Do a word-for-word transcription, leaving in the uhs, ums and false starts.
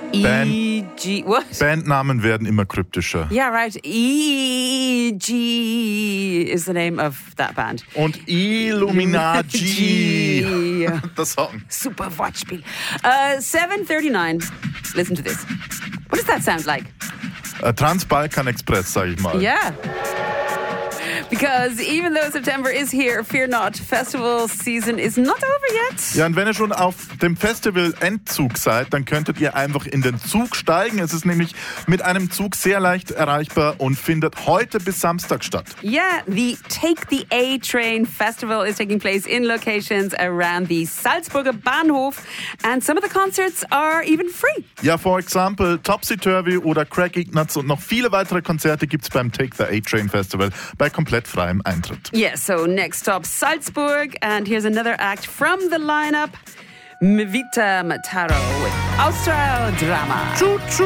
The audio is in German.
Band, E G, what? Bandnamen werden immer kryptischer. Yeah, right. E G is the name of that band. Und Illuminati, G. der Song. Super Wortspiel. Uh, seven thirty-nine. Listen to this. What does that sound like? Äh, Trans-Balkan Express, sag ich mal. Yeah. Because even though September is here, fear not, festival season is not over yet. Ja, und wenn ihr schon auf dem Festival-Endzug seid, dann könntet ihr einfach in den Zug steigen. Es ist nämlich mit einem Zug sehr leicht erreichbar und findet heute bis Samstag statt. Yeah, the Take the A-Train Festival is taking place in locations around the Salzburger Bahnhof, and some of the concerts are even free. Ja, for example, Topsy Turvy oder Craig Ignatz und noch viele weitere Konzerte gibt's beim Take the A-Train Festival bei komplett freiem Eintritt. Yeah, so next stop Salzburg, and here's another act from the lineup, Mvita Mataro with Austral Drama. Choo-choo.